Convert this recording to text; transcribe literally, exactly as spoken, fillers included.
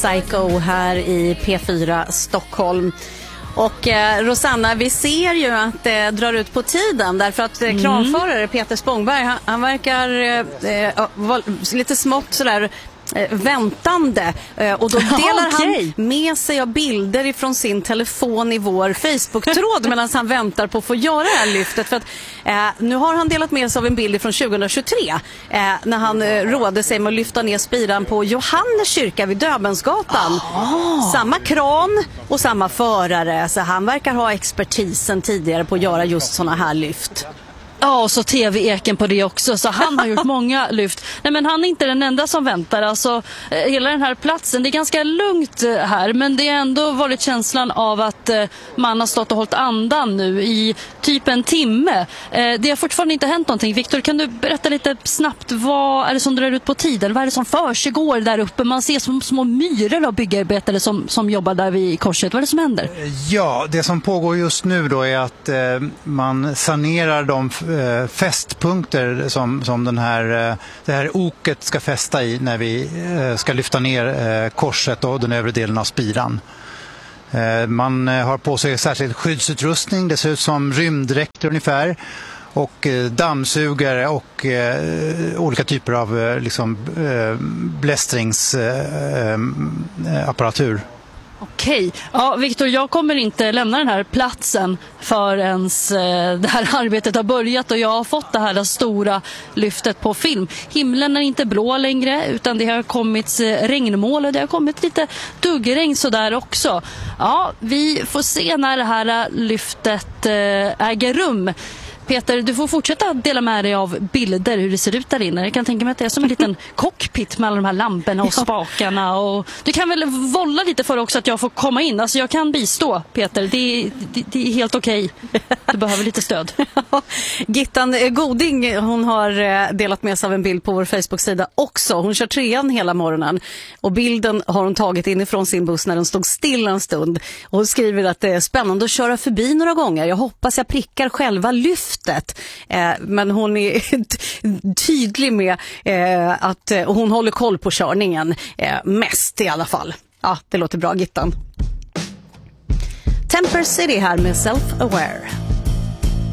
Psycho här i P fyra Stockholm. Och eh, Rosanna, vi ser ju att det drar ut på tiden därför att eh, kranförare Peter Spångberg, han, han verkar eh, eh, lite smått sådär eh, väntande eh, och då delar okay. han med sig av bilder ifrån sin telefon i vår Facebook-tråd medan han väntar på att få göra det här lyftet, för att eh, nu har han delat med sig av en bild från tjugohundratjugotre eh, när han eh, rådde sig med att lyfta ner spiran på Johannes kyrka vid Döbensgatan. Oh. Samma kran och samma förare, så han verkar ha expertisen tidigare på att göra just såna här lyft. Ja, och så tv-eken på det också. Så han har gjort många lyft. Nej, men han är inte den enda som väntar. Alltså, eh, hela den här platsen, det är ganska lugnt eh, här. Men det har ändå varit känslan av att eh, man har stått och hållit andan nu i typ en timme. Eh, det har fortfarande inte hänt någonting. Viktor, kan du berätta lite snabbt, vad är det som drar ut på tiden? Vad är det som försiggår där uppe? Man ser som små myror av byggarbetare som, som jobbar där vid korset. Vad är det som händer? Ja, det som pågår just nu då är att eh, man sanerar de fästpunkter som, som den här, det här oket ska fästa i när vi ska lyfta ner korset och den övre delen av spiran. Man har på sig särskild skyddsutrustning, det ser ut som rymddräkter ungefär, och dammsugare och olika typer av liksom, blästringsapparatur. Okej. Ja, Viktor, jag kommer inte lämna den här platsen förrän eh, det här arbetet har börjat och jag har fått det här stora lyftet på film. Himlen är inte blå längre, utan det har kommit eh, regnmål och det har kommit lite duggregn så där också. Ja, vi får se när det här lyftet eh, äger rum. Peter, du får fortsätta dela med dig av bilder hur det ser ut där inne. Jag kan tänka mig att det är som en liten cockpit med alla de här lamporna och spakarna. Och du kan väl volla lite för också att jag får komma in. Alltså jag kan bistå, Peter. Det, det, det är helt okej. Du behöver lite stöd. Gittan Goding, hon har delat med sig av en bild på vår Facebook-sida också. Hon kör trean hela morgonen. Och bilden har hon tagit inifrån sin buss när den stod still en stund. Och hon skriver att det är spännande att köra förbi några gånger. Jag hoppas jag prickar själva lyft. Eh, men hon är tydlig med eh, att eh, hon håller koll på körningen eh, mest i alla fall. Ja, det låter bra, Gittan. Temper City här med Self-Aware.